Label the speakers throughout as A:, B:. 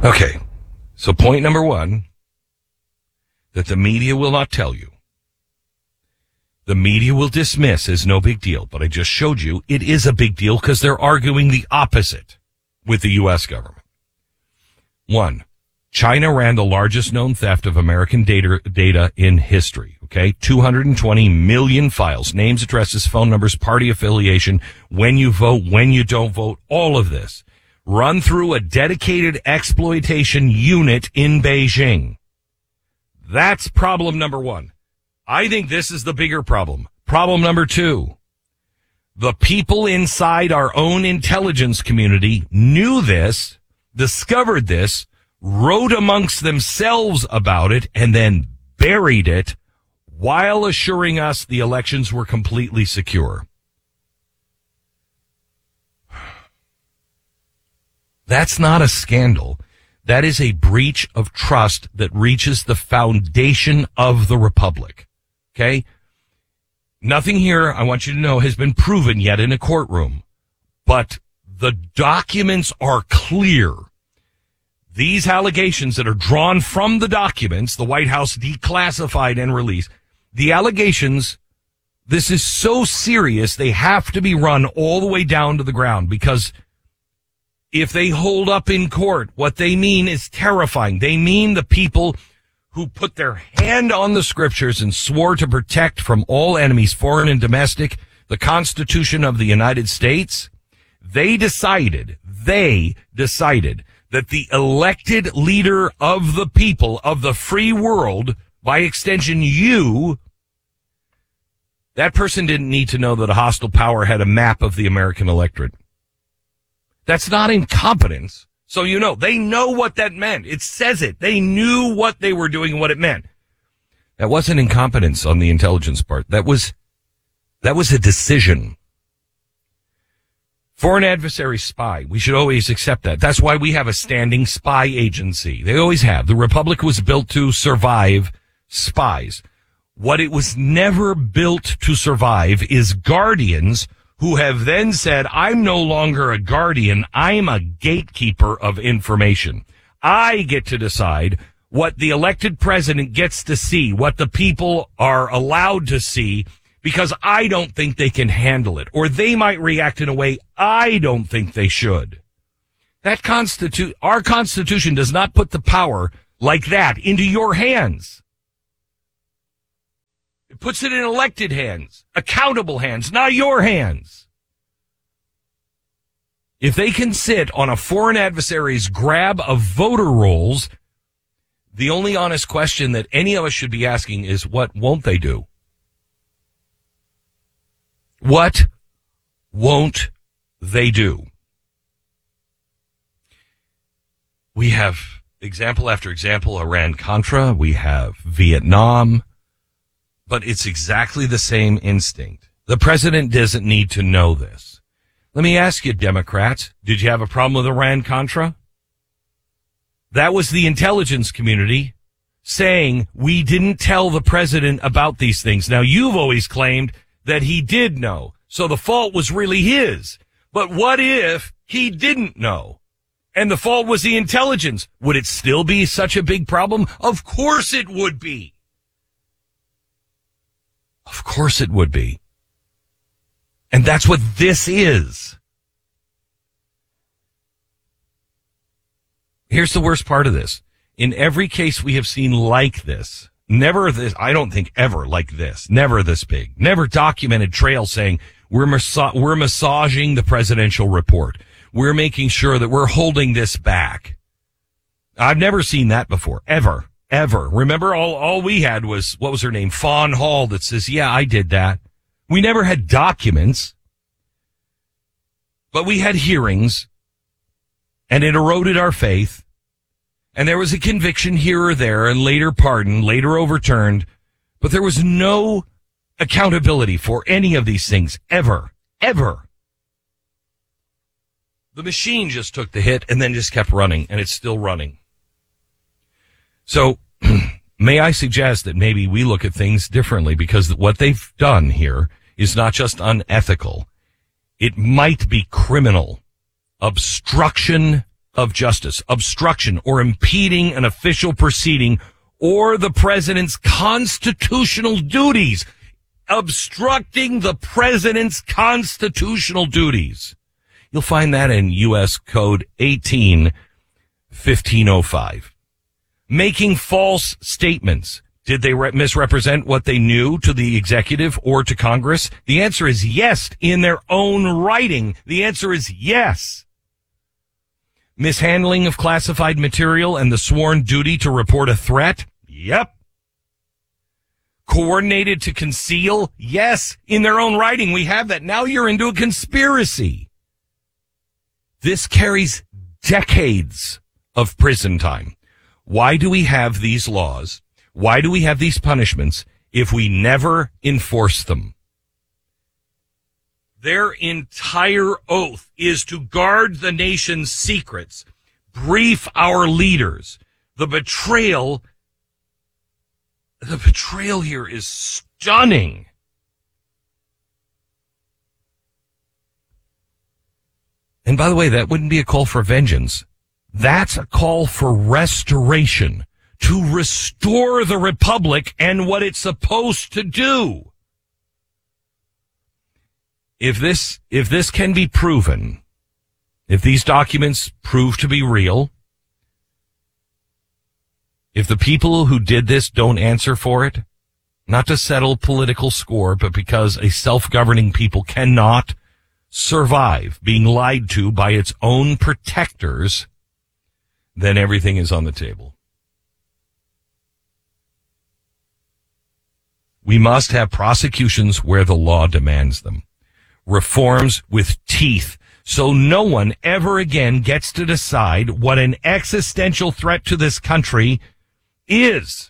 A: Okay, so point number one, that the media will not tell you. The media will dismiss as no big deal, but I just showed you it is a big deal because they're arguing the opposite with the U.S. government. One, China ran the largest known theft of American data in history, okay? 220 million files, names, addresses, phone numbers, party affiliation, when you vote, when you don't vote, all of this. Run through a dedicated exploitation unit in Beijing. That's problem number one. I think this is the bigger problem. Problem number two. The people inside our own intelligence community knew this, discovered this, wrote amongst themselves about it, and then buried it while assuring us the elections were completely secure. That's not a scandal. That is a breach of trust that reaches the foundation of the republic. Okay? Nothing here, I want you to know, has been proven yet in a courtroom. But the documents are clear. These allegations that are drawn from the documents, the White House declassified and released, the allegations, this is so serious, they have to be run all the way down to the ground, because if they hold up in court, what they mean is terrifying. They mean the people who put their hand on the scriptures and swore to protect from all enemies, foreign and domestic, the Constitution of the United States. They decided that the elected leader of the people of the free world, by extension you, that person didn't need to know that a hostile power had a map of the American electorate. That's not incompetence. So you know, they know what that meant. It says it. They knew what they were doing and what it meant. That wasn't incompetence on the intelligence part. That was a decision. Foreign adversary spy. We should always accept that. That's why we have a standing spy agency. They always have. The Republic was built to survive spies. What it was never built to survive is guardians who have then said, I'm no longer a guardian, I'm a gatekeeper of information. I get to decide what the elected president gets to see, what the people are allowed to see, because I don't think they can handle it, or they might react in a way I don't think they should. Our Constitution does not put the power like that into your hands. It puts it in elected hands, accountable hands, not your hands. If they can sit on a foreign adversary's grab of voter rolls, the only honest question that any of us should be asking is, what won't they do? What won't they do? We have example after example, Iran-Contra. We have Vietnam. But it's exactly the same instinct. The president doesn't need to know this. Let me ask you, Democrats, did you have a problem with Iran-Contra? That was the intelligence community saying we didn't tell the president about these things. Now, you've always claimed that he did know, so the fault was really his. But what if he didn't know? And the fault was the intelligence. Would it still be such a big problem? Of course it would be. Of course it would be. And that's what this is. Here's the worst part of this. In every case we have seen like this, never this, I don't think ever like this, never this big, never documented trail saying we're massaging the presidential report. We're making sure that we're holding this back. I've never seen that before, ever. Remember, all we had was, what was her name? Fawn Hall, that says, yeah, I did that. We never had documents, but we had hearings, and it eroded our faith, and there was a conviction here or there, and later pardoned, later overturned, but there was no accountability for any of these things, ever. The machine just took the hit and then just kept running, and it's still running. So, may I suggest that maybe we look at things differently, because what they've done here is not just unethical. It might be criminal. Obstruction of justice, obstruction or impeding an official proceeding or the president's constitutional duties. Obstructing the president's constitutional duties. You'll find that in U.S. Code 18-1505. Making false statements. Did they misrepresent what they knew to the executive or to Congress? The answer is yes. In their own writing, the answer is yes. Mishandling of classified material and the sworn duty to report a threat? Yep. Coordinated to conceal? Yes. In their own writing, we have that. Now you're into a conspiracy. This carries decades of prison time. Why do we have these laws? Why do we have these punishments if we never enforce them? Their entire oath is to guard the nation's secrets, brief our leaders. The betrayal here is stunning. And by the way, that wouldn't be a call for vengeance. That's a call for restoration. To restore the republic and what it's supposed to do. If this can be proven, if these documents prove to be real, if the people who did this don't answer for it, not to settle political score, but because a self-governing people cannot survive being lied to by its own protectors, then everything is on the table. We must have prosecutions where the law demands them. Reforms with teeth, so no one ever again gets to decide what an existential threat to this country is.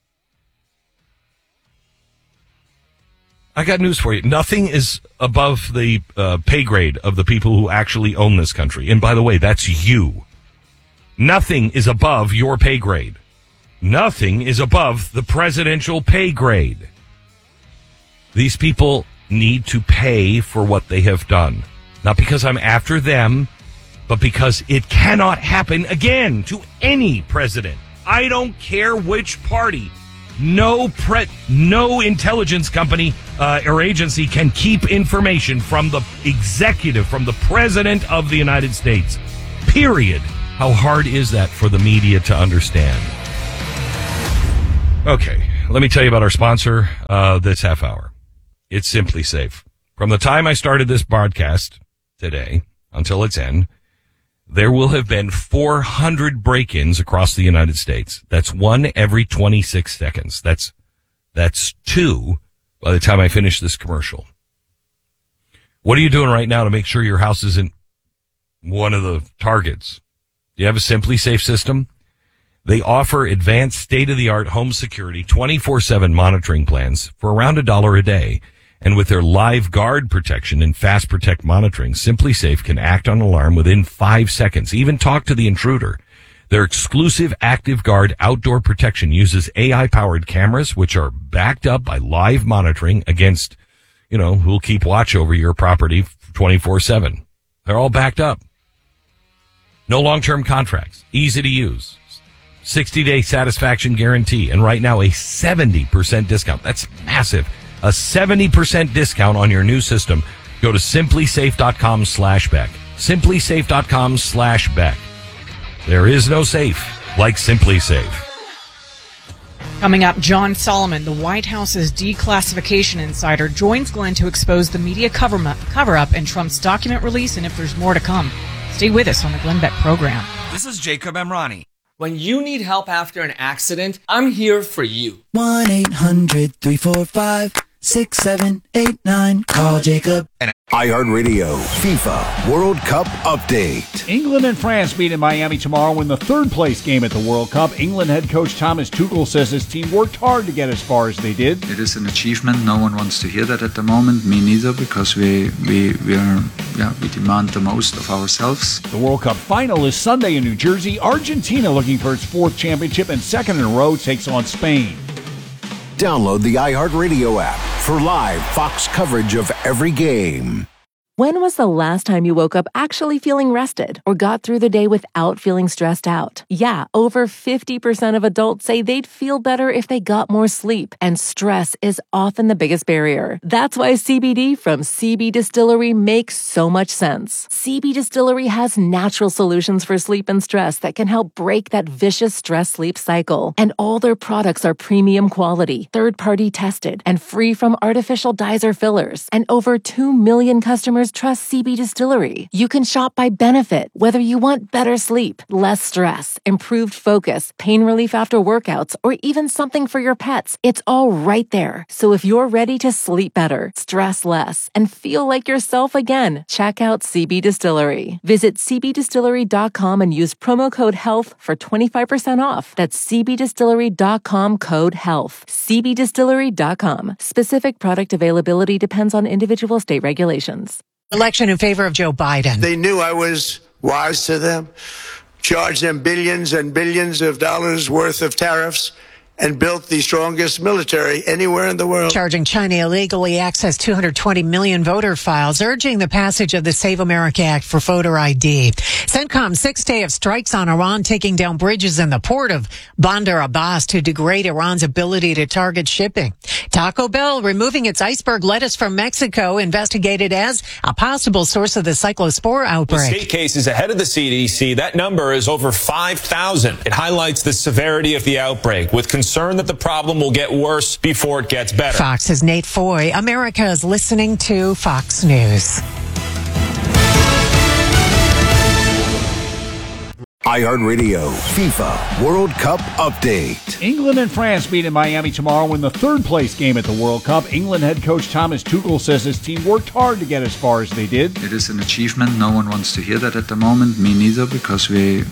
A: I got news for you. Nothing is above the pay grade of the people who actually own this country. And by the way, that's you. Nothing is above your pay grade. Nothing is above the presidential pay grade. These people need to pay for what they have done. Not because I'm after them, but because it cannot happen again to any president. I don't care which party. No intelligence company or agency can keep information from the executive, from the president of the United States. Period. How hard is that for the media to understand? Okay, let me tell you about our sponsor this half hour. It's Simply Safe. From the time I started this broadcast today until its end, there will have been 400 break-ins across the United States. That's one every 26 seconds. That's two by the time I finish this commercial. What are you doing right now to make sure your house isn't one of the targets? Do you have a Simply Safe system? They offer advanced state-of-the-art home security 24/7 monitoring plans for around $1 a day. And with their Live Guard protection and Fast Protect monitoring, Simply Safe can act on alarm within 5 seconds, even talk to the intruder. Their exclusive Active Guard outdoor protection uses AI-powered cameras, which are backed up by live monitoring against, who'll keep watch over your property 24/7. They're all backed up. No long-term contracts. Easy to use. 60-day satisfaction guarantee. And right now, a 70% discount. That's massive. A 70% discount on your new system. Go to simplysafe.com/Beck. Simplysafe.com/Beck. There is no safe like Simply Safe.
B: Coming up, John Solomon, the White House's declassification insider, joins Glenn to expose the media cover-up and Trump's document release, and if there's more to come. Stay with us on the Glenn Beck program.
C: This is Jacob Emrani. When you need help after an accident, I'm here for you.
D: 1-800-345-6789. Call Jacob.
E: iHeartRadio FIFA World Cup Update.
F: England and France meet in Miami tomorrow in the third-place game at the World Cup. England head coach Thomas Tuchel says his team worked hard to get as far as they did.
G: It is an achievement. No one wants to hear that at the moment. Me neither, because we demand the most of ourselves.
F: The World Cup final is Sunday in New Jersey. Argentina, looking for its fourth championship and second in a row, takes on Spain.
E: Download the iHeartRadio app for live Fox coverage of every game.
D: When was the last time you woke up actually feeling rested or got through the day without feeling stressed out? Yeah, over 50% of adults say they'd feel better if they got more sleep, and stress is often the biggest barrier. That's why CBD from CB Distillery makes so much sense. CB Distillery has natural solutions for sleep and stress that can help break that vicious stress-sleep cycle. And all their products are premium quality, third-party tested, and free from artificial dyes or fillers. And over 2 million customers trust CB Distillery. You can shop by benefit, whether you want better sleep, less stress, improved focus, pain relief after workouts, or even something for your pets. It's all right there. So if you're ready to sleep better, stress less, and feel like yourself again, check out CB Distillery. Visit cbdistillery.com and use promo code HEALTH for 25% off. That's cbdistillery.com, code HEALTH. cbdistillery.com. Specific product availability depends on individual state regulations.
H: Election in favor of Joe Biden.
I: They knew I was wise to them, charged them billions and billions of dollars worth of tariffs, and built the strongest military anywhere in the world.
H: Charging China illegally accessed 220 million voter files, urging the passage of the Save America Act for voter ID. CENTCOM's sixth day of strikes on Iran, taking down bridges in the port of Bandar Abbas to degrade Iran's ability to target shipping. Taco Bell removing its iceberg lettuce from Mexico, investigated as a possible source of the cyclospore outbreak.
J: With state cases ahead of the CDC, that number is over 5,000. It highlights the severity of the outbreak, with concern that the problem will get worse before it gets better.
H: Fox's Nate Foy. America is listening to Fox News.
E: iHeartRadio FIFA World Cup Update.
F: England and France meet in Miami tomorrow in the third-place game at the World Cup. England head coach Thomas Tuchel says his team worked hard to get as far as they did.
G: It is an achievement. No one wants to hear that at the moment. Me neither, because we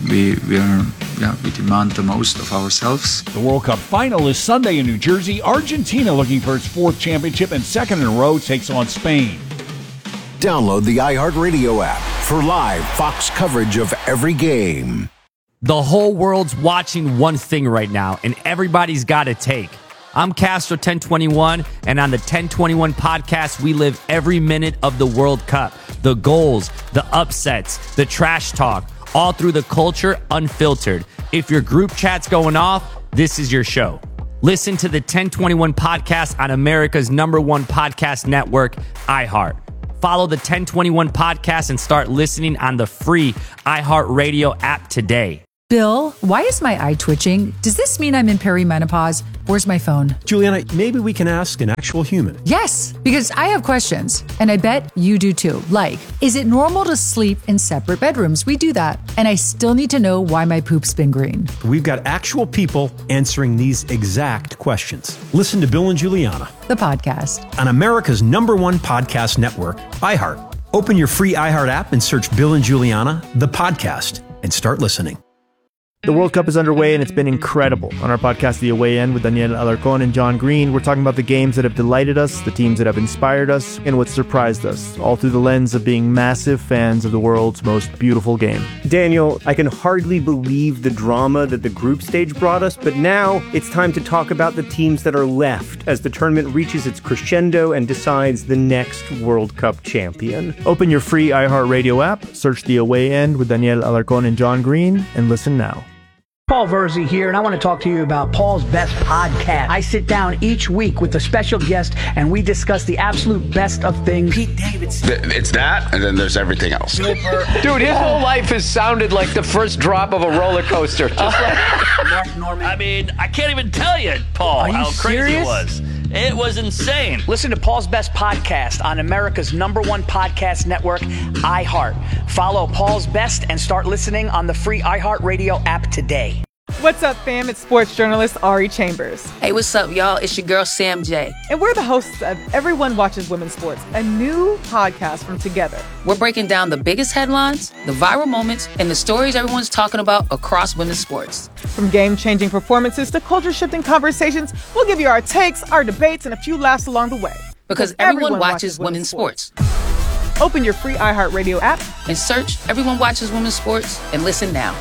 G: demand the most of ourselves.
F: The World Cup final is Sunday in New Jersey. Argentina, looking for its fourth championship and second in a row, takes on Spain.
E: Download the iHeartRadio app for live Fox coverage of every game.
K: The whole world's watching one thing right now, and everybody's got a take. I'm Castro 1021, and on the 1021 podcast, we live every minute of the World Cup. The goals, the upsets, the trash talk, all through the culture, unfiltered. If your group chat's going off, this is your show. Listen to the 1021 podcast on America's #1 podcast network, iHeart. Follow the 1021 podcast and start listening on the free iHeartRadio app today.
L: Bill, why is my eye twitching? Does this mean I'm in perimenopause? Where's my phone?
M: Juliana, maybe we can ask an actual human.
L: Yes, because I have questions, and I bet you do too. Like, is it normal to sleep in separate bedrooms? We do that. And I still need to know why my poop's been green.
M: We've got actual people answering these exact questions. Listen to Bill and Juliana,
L: the podcast,
M: on America's #1 podcast network, iHeart. Open your free iHeart app and search Bill and Juliana, the podcast, and start listening.
N: The World Cup is underway, and it's been incredible. On our podcast, The Away End, with Daniel Alarcón and John Green, we're talking about the games that have delighted us, the teams that have inspired us, and what surprised us, all through the lens of being massive fans of the world's most beautiful game.
O: Daniel, I can hardly believe the drama that the group stage brought us, but now it's time to talk about the teams that are left as the tournament reaches its crescendo and decides the next World Cup champion.
N: Open your free iHeartRadio app, search The Away End with Daniel Alarcón and John Green, and listen now.
P: Paul Verzi here, and I want to talk to you about Paul's Best Podcast. I sit down each week with a special guest, and we discuss the absolute best of things. Pete Davidson.
Q: It's that, and then there's everything else.
R: Dude, his whole life has sounded like the first drop of a roller coaster. Just like
S: Mark Norman. I mean, I can't even tell you, Paul, how crazy it was. It was insane.
P: Listen to Paul's Best Podcast on America's #1 podcast network, iHeart. Follow Paul's Best and start listening on the free iHeartRadio app today.
T: What's up, fam? It's sports journalist Ari Chambers.
U: Hey, what's up, y'all? It's your girl, Sam J.
T: And we're the hosts of Everyone Watches Women's Sports, a new podcast from Together.
U: We're breaking down the biggest headlines, the viral moments, and the stories everyone's talking about across women's sports.
T: From game-changing performances to culture-shifting conversations, we'll give you our takes, our debates, and a few laughs along the way.
U: Because everyone watches women's sports.
T: Open your free iHeartRadio app
U: and search Everyone Watches Women's Sports and listen now.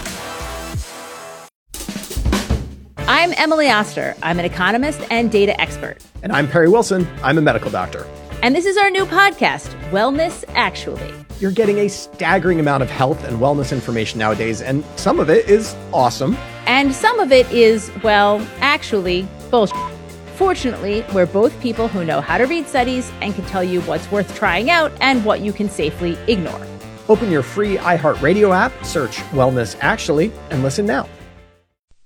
V: I'm Emily Oster. I'm an economist and data expert.
W: And I'm Perry Wilson. I'm a medical doctor.
V: And this is our new podcast, Wellness Actually.
A: You're getting a staggering amount of health and wellness information nowadays, and some of it is awesome.
V: And some of it is, well, actually, bullshit. Fortunately, we're both people who know how to read studies and can tell you what's worth trying out and what you can safely ignore.
A: Open your free iHeartRadio app, search Wellness Actually, and listen now.